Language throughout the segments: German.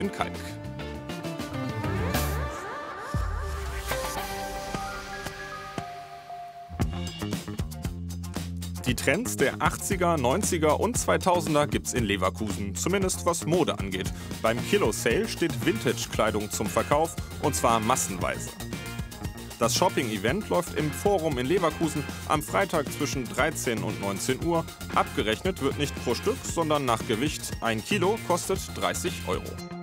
in Kalk. Die Trends der 80er, 90er und 2000er gibt's in Leverkusen, zumindest was Mode angeht. Beim Kilo Sale steht Vintage-Kleidung zum Verkauf, und zwar massenweise. Das Shopping-Event läuft im Forum in Leverkusen am Freitag zwischen 13 und 19 Uhr. Abgerechnet wird nicht pro Stück, sondern nach Gewicht. 1 Kilo kostet 30 €.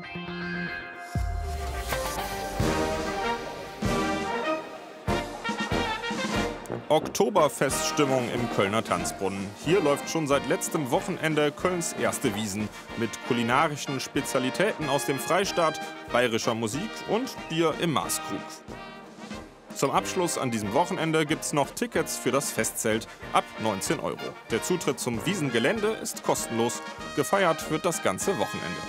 Oktoberfeststimmung im Kölner Tanzbrunnen. Hier läuft schon seit letztem Wochenende Kölns erste Wiesn mit kulinarischen Spezialitäten aus dem Freistaat, bayerischer Musik und Bier im Maßkrug. Zum Abschluss an diesem Wochenende gibt's noch Tickets für das Festzelt ab 19 €. Der Zutritt zum Wiesengelände ist kostenlos. Gefeiert wird das ganze Wochenende.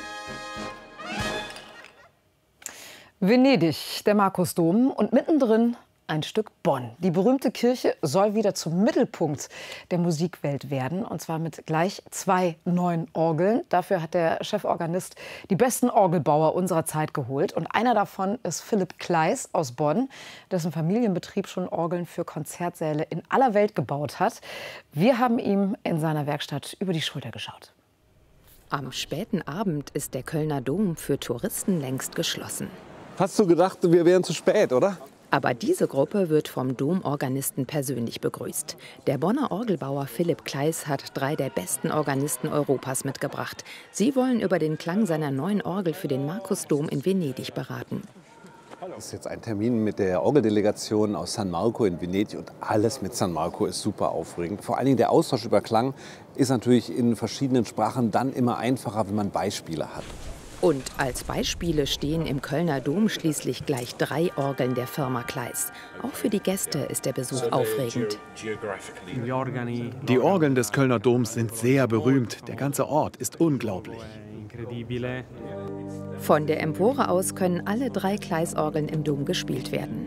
Venedig, der Markusdom und mittendrin ein Stück Bonn. Die berühmte Kirche soll wieder zum Mittelpunkt der Musikwelt werden, und zwar mit gleich 2 neuen Orgeln. Dafür hat der Cheforganist die besten Orgelbauer unserer Zeit geholt. Und einer davon ist Philipp Kleis aus Bonn, dessen Familienbetrieb schon Orgeln für Konzertsäle in aller Welt gebaut hat. Wir haben ihm in seiner Werkstatt über die Schulter geschaut. Am späten Abend ist der Kölner Dom für Touristen längst geschlossen. Hast du gedacht, wir wären zu spät, oder? Aber diese Gruppe wird vom Domorganisten persönlich begrüßt. Der Bonner Orgelbauer Philipp Kleis hat 3 der besten Organisten Europas mitgebracht. Sie wollen über den Klang seiner neuen Orgel für den Markusdom in Venedig beraten. Das ist jetzt ein Termin mit der Orgeldelegation aus San Marco in Venedig, und alles mit San Marco ist super aufregend. Vor allen Dingen der Austausch über Klang ist natürlich in verschiedenen Sprachen dann immer einfacher, wenn man Beispiele hat. Und als Beispiele stehen im Kölner Dom schließlich gleich 3 Orgeln der Firma Kleis. Auch für die Gäste ist der Besuch aufregend. Die Orgeln des Kölner Doms sind sehr berühmt. Der ganze Ort ist unglaublich. Von der Empore aus können alle 3 Kleis-Orgeln im Dom gespielt werden.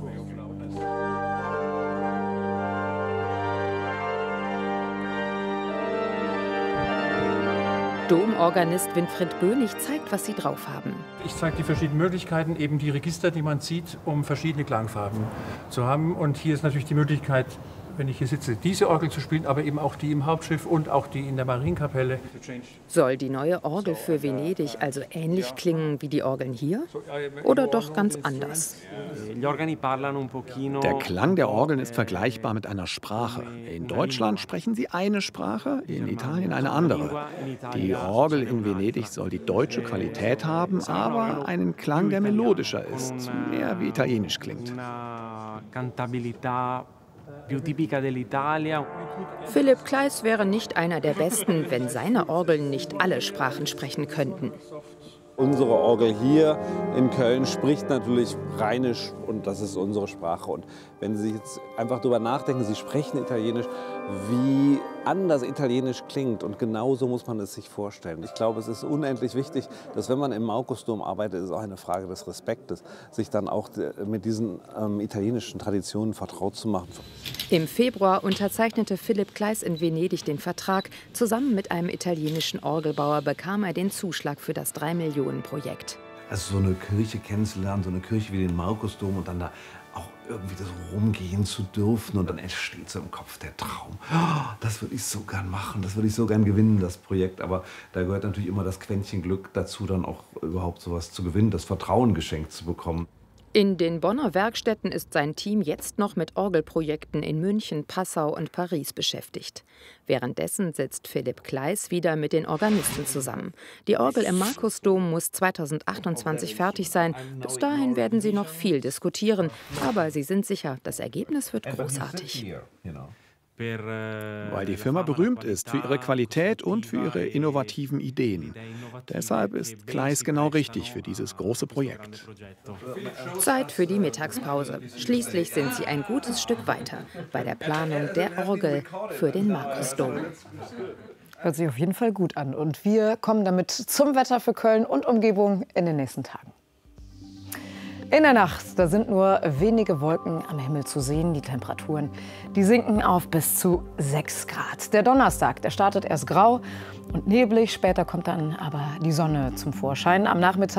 Domorganist Winfried Böhnig zeigt, was sie drauf haben. Ich zeige die verschiedenen Möglichkeiten, eben die Register, die man zieht, um verschiedene Klangfarben zu haben. Und hier ist natürlich die Möglichkeit, wenn ich hier sitze, diese Orgel zu spielen, aber eben auch die im Hauptschiff und auch die in der Marienkapelle. Soll die neue Orgel für Venedig also ähnlich klingen wie die Orgeln hier? Oder doch ganz anders? Der Klang der Orgeln ist vergleichbar mit einer Sprache. In Deutschland sprechen sie eine Sprache, in Italien eine andere. Die Orgel in Venedig soll die deutsche Qualität haben, aber einen Klang, der melodischer ist, mehr wie italienisch klingt. Philipp Kleis wäre nicht einer der Besten, wenn seine Orgeln nicht alle Sprachen sprechen könnten. Unsere Orgel hier in Köln spricht natürlich Rheinisch, und das ist unsere Sprache. Und wenn Sie jetzt einfach darüber nachdenken, Sie sprechen Italienisch, wie anders Italienisch klingt, und genauso muss man es sich vorstellen. Ich glaube, es ist unendlich wichtig, dass, wenn man im Markusdom arbeitet, ist es auch eine Frage des Respektes, sich dann auch mit diesen italienischen Traditionen vertraut zu machen. Im Februar unterzeichnete Philipp Kleis in Venedig den Vertrag. Zusammen mit einem italienischen Orgelbauer bekam er den Zuschlag für das 3-Millionen-Projekt. Also so eine Kirche kennenzulernen, so eine Kirche wie den Markusdom, und dann da auch irgendwie so rumgehen zu dürfen, und dann entsteht so im Kopf der Traum. Oh, das würde ich so gern machen, das würde ich so gern gewinnen, das Projekt. Aber da gehört natürlich immer das Quäntchen Glück dazu, dann auch überhaupt sowas zu gewinnen, das Vertrauen geschenkt zu bekommen. In den Bonner Werkstätten ist sein Team jetzt noch mit Orgelprojekten in München, Passau und Paris beschäftigt. Währenddessen sitzt Philipp Kleis wieder mit den Organisten zusammen. Die Orgel im Markusdom muss 2028 fertig sein. Bis dahin werden sie noch viel diskutieren. Aber sie sind sicher, das Ergebnis wird großartig. Weil die Firma berühmt ist für ihre Qualität und für ihre innovativen Ideen. Deshalb ist Kleis genau richtig für dieses große Projekt. Zeit für die Mittagspause. Schließlich sind sie ein gutes Stück weiter bei der Planung der Orgel für den Markusdom. Hört sich auf jeden Fall gut an. Und wir kommen damit zum Wetter für Köln und Umgebung in den nächsten Tagen. In der Nacht, da sind nur wenige Wolken am Himmel zu sehen. Die Temperaturen, die sinken auf bis zu 6 Grad. Der Donnerstag, der startet erst grau und neblig. Später kommt dann aber die Sonne zum Vorschein. Am Nachmittag